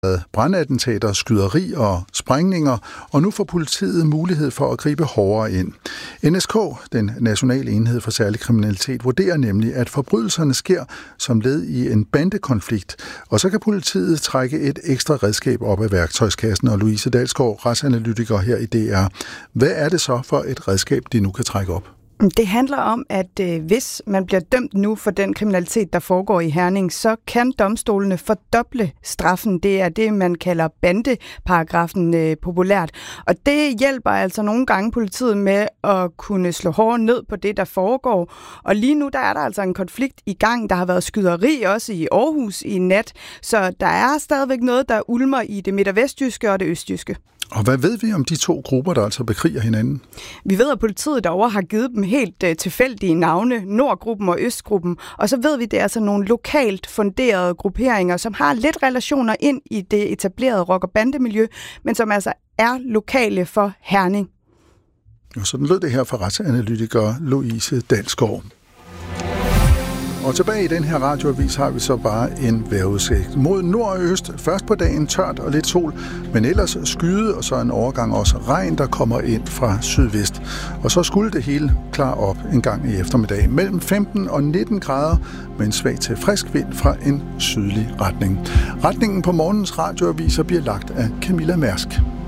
brandattentater, skyderi og sprængninger, og nu får politiet mulighed for at gribe hårdere ind. NSK, den nationale enhed for særlig kriminalitet, vurderer nemlig, at forbrydelserne sker som led i en bandekonflikt, og så kan politiet trække et ekstra redskab op af værktøjskassen. Og Louise Dalsgaard, retsanalytiker her i DR. Hvad er det så for et redskab, de nu kan trække op? Det handler om, at hvis man bliver dømt nu for den kriminalitet, der foregår i Herning, så kan domstolene fordoble straffen. Det er det, man kalder bandeparagrafen populært. Og det hjælper altså nogle gange politiet med at kunne slå hårdere ned på det, der foregår. Og lige nu der er der altså en konflikt i gang. Der har været skyderi også i Aarhus i nat. Så der er stadigvæk noget, der ulmer i det midt- og vestjyske og det østjyske. Og hvad ved vi om de to grupper, der altså bekriger hinanden? Vi ved, at politiet derovre har givet dem helt tilfældige navne, Nordgruppen og Østgruppen. Og så ved vi, at det er altså nogle lokalt funderede grupperinger, som har lidt relationer ind i det etablerede rock- og bandemiljø, men som altså er lokale for Herning. Og sådan lød det her fra retsanalytiker Louise Dalsgaard. Og tilbage i den her radioavis har vi så bare en vejrudsigt. Mod nord og øst, først på dagen tørt og lidt sol, men ellers skyde, og så en overgang også regn, der kommer ind fra sydvest. Og så skulle det hele klare op en gang i eftermiddag. Mellem 15 og 19 grader med en svag til frisk vind fra en sydlig retning. Retningen på morgens radioaviser bliver lagt af Camilla Mærsk.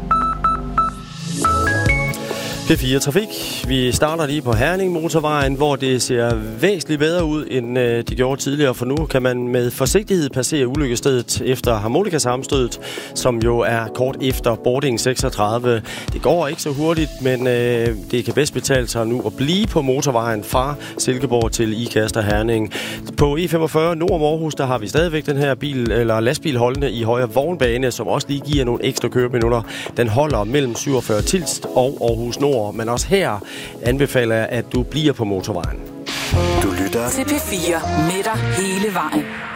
P4 Trafik. Vi starter lige på Herning Motorvejen, hvor det ser væsentligt bedre ud, end det gjorde tidligere. For nu kan man med forsigtighed passere ulykkesstedet efter harmonikasammenstødet, som jo er kort efter boarding 36. Det går ikke så hurtigt, men det kan bedst betale sig nu at blive på motorvejen fra Silkeborg til Ikast og Herning. På E45 nord om Aarhus, der har vi stadigvæk den her lastbil holdende i højre vognbane, som også lige giver nogle ekstra køreminutter. Den holder mellem 47 Tilst og Aarhus Nord. Men også her anbefaler jeg, at du bliver på motorvejen. Du lytter til P4 med dig hele vejen.